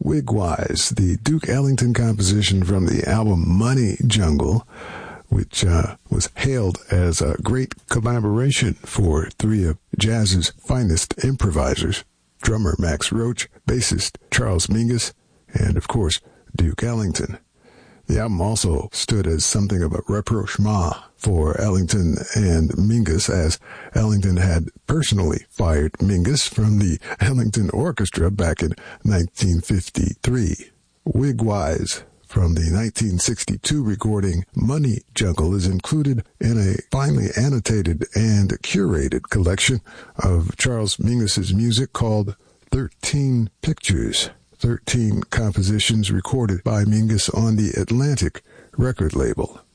Wigwise, the Duke Ellington composition from the album Money Jungle, which was hailed as a great collaboration for three of jazz's finest improvisers, drummer Max Roach, bassist Charles Mingus, and, of course, Duke Ellington. The album also stood as something of a rapprochement for Ellington and Mingus, as Ellington had personally fired Mingus from the Ellington Orchestra back in 1953. Wigwise from the 1962 recording Money Jungle is included in a finely annotated and curated collection of Charles Mingus's music called 13 Pictures. 13 compositions recorded by Mingus on the Atlantic record label.